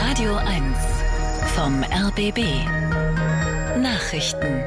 Radio 1 vom RBB. Nachrichten.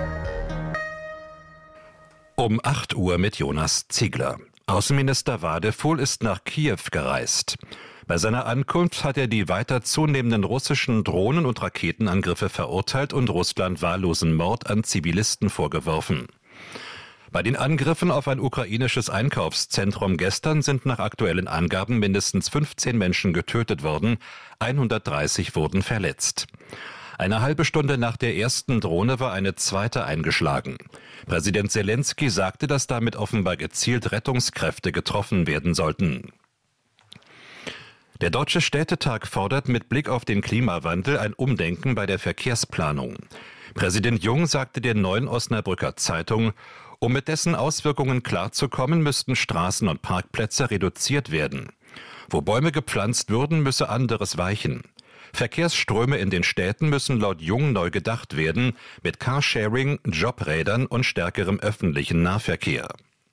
Um 8 Uhr mit Jonas Ziegler. Außenminister Wadefuhl ist nach Kiew gereist. Bei seiner Ankunft hat er die weiter zunehmenden russischen Drohnen- und Raketenangriffe verurteilt und Russland wahllosen Mord an Zivilisten vorgeworfen. Bei den Angriffen auf ein ukrainisches Einkaufszentrum gestern sind nach aktuellen Angaben mindestens 15 Menschen getötet worden, 130 wurden verletzt. Eine halbe Stunde nach der ersten Drohne war eine zweite eingeschlagen. Präsident Selenskyj sagte, dass damit offenbar gezielt Rettungskräfte getroffen werden sollten. Der Deutsche Städtetag fordert mit Blick auf den Klimawandel ein Umdenken bei der Verkehrsplanung. Präsident Jung sagte der Neuen Osnabrücker Zeitung, um mit dessen Auswirkungen klarzukommen, müssten Straßen und Parkplätze reduziert werden. Wo Bäume gepflanzt würden, müsse anderes weichen. Verkehrsströme in den Städten müssen laut Jung neu gedacht werden, mit Carsharing, Jobrädern und stärkerem öffentlichen Nahverkehr.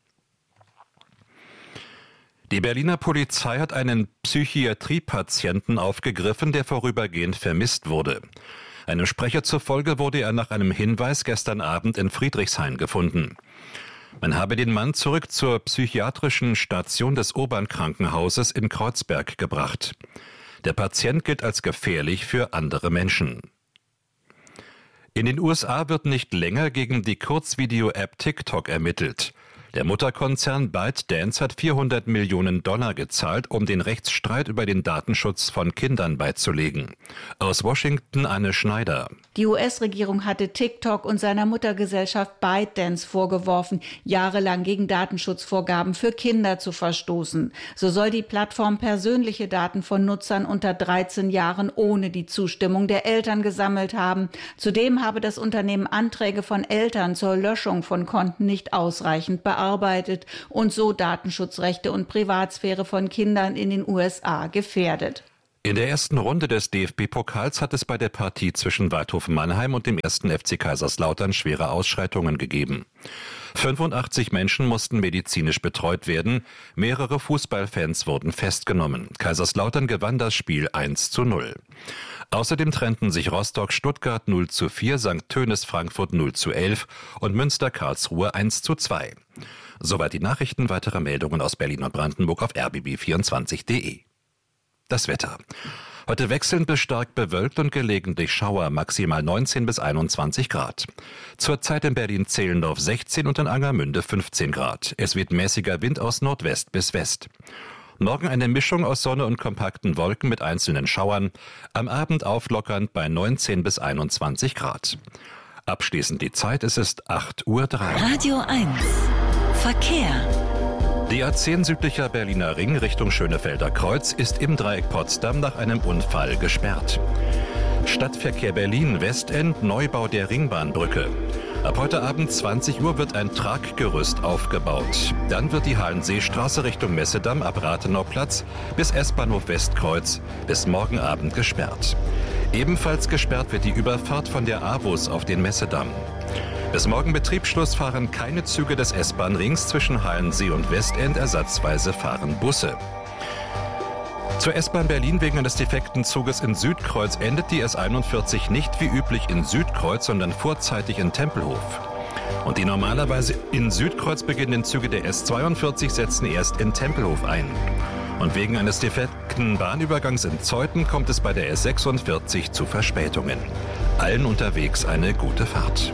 Die Berliner Polizei hat einen Psychiatriepatienten aufgegriffen, der vorübergehend vermisst wurde. Einem Sprecher zufolge wurde er nach einem Hinweis gestern Abend in Friedrichshain gefunden. Man habe den Mann zurück zur psychiatrischen Station des Urban-Krankenhauses in Kreuzberg gebracht. Der Patient gilt als gefährlich für andere Menschen. In den USA wird nicht länger gegen die Kurzvideo-App TikTok ermittelt. Der Mutterkonzern ByteDance hat $400 Millionen gezahlt, um den Rechtsstreit über den Datenschutz von Kindern beizulegen. Aus Washington Anne Schneider. Die US-Regierung hatte TikTok und seiner Muttergesellschaft ByteDance vorgeworfen, jahrelang gegen Datenschutzvorgaben für Kinder zu verstoßen. So soll die Plattform persönliche Daten von Nutzern unter 13 Jahren ohne die Zustimmung der Eltern gesammelt haben. Zudem habe das Unternehmen Anträge von Eltern zur Löschung von Konten nicht ausreichend bearbeitet und so Datenschutzrechte und Privatsphäre von Kindern in den USA gefährdet. In der ersten Runde des DFB-Pokals hat es bei der Partie zwischen Waldhof Mannheim und dem 1. FC Kaiserslautern schwere Ausschreitungen gegeben. 85 Menschen mussten medizinisch betreut werden, mehrere Fußballfans wurden festgenommen. Kaiserslautern gewann das Spiel 1:0. Außerdem trennten sich Rostock-Stuttgart 0:4, St. Tönis-Frankfurt 0:11 und Münster-Karlsruhe 1:2. Soweit die Nachrichten, weitere Meldungen aus Berlin und Brandenburg auf rbb24.de. Das Wetter. Heute wechselnd bis stark bewölkt und gelegentlich Schauer, maximal 19 bis 21 Grad. Zurzeit in Berlin-Zehlendorf 16 und in Angermünde 15 Grad. Es weht mäßiger Wind aus Nordwest bis West. Morgen eine Mischung aus Sonne und kompakten Wolken mit einzelnen Schauern. Am Abend auflockernd bei 19 bis 21 Grad. Abschließend die Zeit, es ist 8:03 Uhr. Radio 1 Verkehr. Die A10 südlicher Berliner Ring Richtung Schönefelder Kreuz ist im Dreieck Potsdam nach einem Unfall gesperrt. Stadtverkehr Berlin Westend, Neubau der Ringbahnbrücke. Ab heute Abend 20 Uhr wird ein Traggerüst aufgebaut. Dann wird die Hallenseestraße Richtung Messedamm ab Rathenauplatz bis S-Bahnhof Westkreuz bis morgen Abend gesperrt. Ebenfalls gesperrt wird die Überfahrt von der AWUS auf den Messedamm. Bis morgen Betriebsschluss fahren keine Züge des S-Bahn-Rings zwischen Halensee und Westend, ersatzweise fahren Busse. Zur S-Bahn Berlin wegen eines defekten Zuges in Südkreuz endet die S41 nicht wie üblich in Südkreuz, sondern vorzeitig in Tempelhof. Und die normalerweise in Südkreuz beginnenden Züge der S42 setzen erst in Tempelhof ein. Und wegen eines defekten Bahnübergangs in Zeuthen kommt es bei der S46 zu Verspätungen. Allen unterwegs eine gute Fahrt.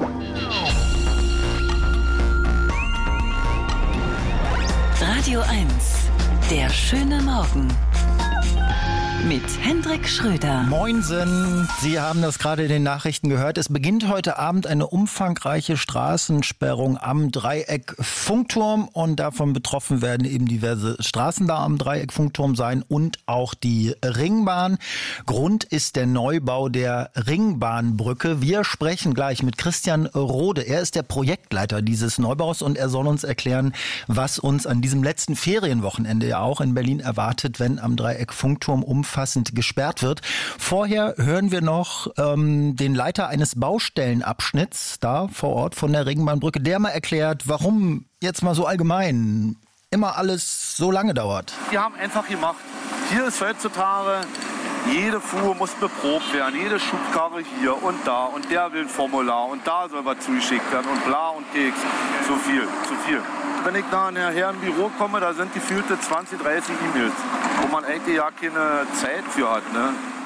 Radio 1, der schöne Morgen. Mit Hendrik Schröder. Moinsen, Sie haben das gerade in den Nachrichten gehört. Es beginnt heute Abend eine umfangreiche Straßensperrung am Dreieck Funkturm und davon betroffen werden eben diverse Straßen da am Dreieck Funkturm sein und auch die Ringbahn. Grund ist der Neubau der Ringbahnbrücke. Wir sprechen gleich mit Christian Rode. Er ist der Projektleiter dieses Neubaus und er soll uns erklären, was uns an diesem letzten Ferienwochenende ja auch in Berlin erwartet, wenn am Dreieck Funkturm umfassend gesperrt wird. Vorher hören wir noch den Leiter eines Baustellenabschnitts da vor Ort von der Ringbahnbrücke, der mal erklärt, warum jetzt mal so allgemein immer alles so lange dauert. Die haben einfach gemacht. Hier ist heutzutage Jede Fuhr muss beprobt werden, jede Schubkarre hier und da und der will ein Formular und da soll was zugeschickt werden und bla und Keks. Zu viel. Wenn ich nachher im Büro komme, da sind gefühlte 20, 30 E-Mails, wo man eigentlich ja keine Zeit für hat. Ne?